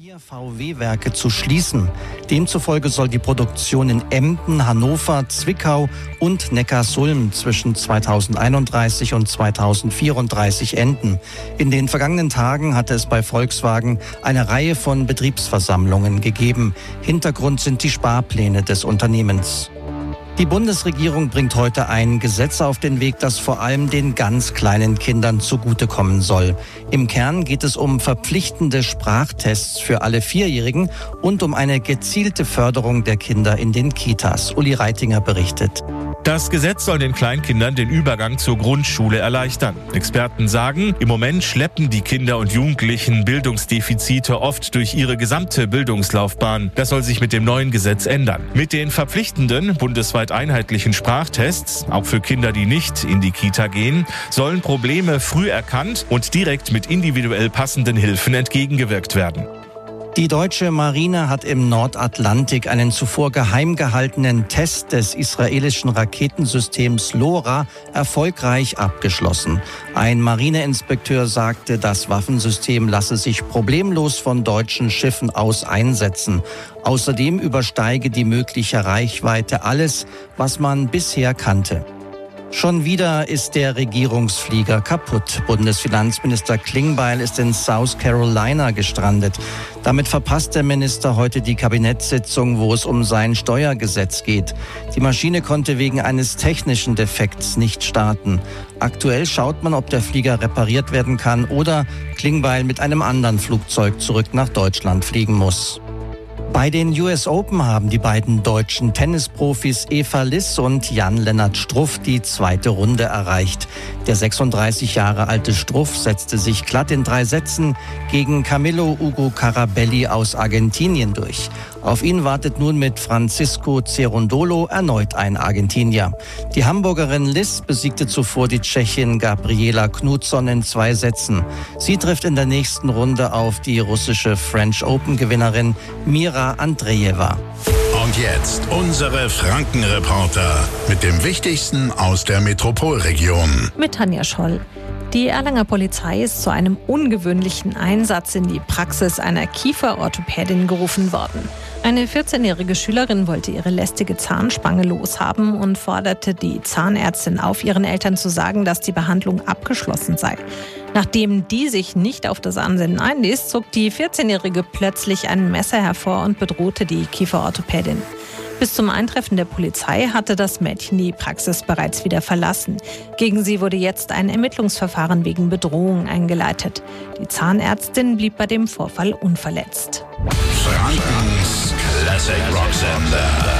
4 VW-Werke zu schließen. Demzufolge soll die Produktion in Emden, Hannover, Zwickau und Neckarsulm zwischen 2031 und 2034 enden. In den vergangenen Tagen hatte es bei Volkswagen eine Reihe von Betriebsversammlungen gegeben. Hintergrund sind die Sparpläne des Unternehmens. Die Bundesregierung bringt heute ein Gesetz auf den Weg, das vor allem den ganz kleinen Kindern zugutekommen soll. Im Kern geht es um verpflichtende Sprachtests für alle Vierjährigen und um eine gezielte Förderung der Kinder in den Kitas. Uli Reitinger berichtet. Das Gesetz soll den Kleinkindern den Übergang zur Grundschule erleichtern. Experten sagen, im Moment schleppen die Kinder und Jugendlichen Bildungsdefizite oft durch ihre gesamte Bildungslaufbahn. Das soll sich mit dem neuen Gesetz ändern. Mit den verpflichtenden, bundesweit einheitlichen Sprachtests, auch für Kinder, die nicht in die Kita gehen, sollen Probleme früh erkannt und direkt mit individuell passenden Hilfen entgegengewirkt werden. Die deutsche Marine hat im Nordatlantik einen zuvor geheim gehaltenen Test des israelischen Raketensystems LoRa erfolgreich abgeschlossen. Ein Marineinspekteur sagte, das Waffensystem lasse sich problemlos von deutschen Schiffen aus einsetzen. Außerdem übersteige die mögliche Reichweite alles, was man bisher kannte. Schon wieder ist der Regierungsflieger kaputt. Bundesfinanzminister Klingbeil ist in South Carolina gestrandet. Damit verpasst der Minister heute die Kabinettssitzung, wo es um sein Steuergesetz geht. Die Maschine konnte wegen eines technischen Defekts nicht starten. Aktuell schaut man, ob der Flieger repariert werden kann oder Klingbeil mit einem anderen Flugzeug zurück nach Deutschland fliegen muss. Bei den US Open haben die beiden deutschen Tennisprofis Eva Liss und Jan-Lennart Struff die zweite Runde erreicht. Der 36 Jahre alte Struff setzte sich glatt in 3 Sätzen gegen Camilo Ugo Carabelli aus Argentinien durch. Auf ihn wartet nun mit Francisco Cerundolo erneut ein Argentinier. Die Hamburgerin Liss besiegte zuvor die Tschechin Gabriela Knutsson in 2 Sätzen. Sie trifft in der nächsten Runde auf die russische French Open-Gewinnerin Mira Andreeva. Und jetzt unsere Franken-Reporter mit dem Wichtigsten aus der Metropolregion. Mit Tanja Scholl. Die Erlanger Polizei ist zu einem ungewöhnlichen Einsatz in die Praxis einer Kieferorthopädin gerufen worden. Eine 14-jährige Schülerin wollte ihre lästige Zahnspange loshaben und forderte die Zahnärztin auf, ihren Eltern zu sagen, dass die Behandlung abgeschlossen sei. Nachdem die sich nicht auf das Ansinnen einließ, zog die 14-jährige plötzlich ein Messer hervor und bedrohte die Kieferorthopädin. Bis zum Eintreffen der Polizei hatte das Mädchen die Praxis bereits wieder verlassen. Gegen sie wurde jetzt ein Ermittlungsverfahren wegen Bedrohung eingeleitet. Die Zahnärztin blieb bei dem Vorfall unverletzt. Frankens Classic Rock Sender.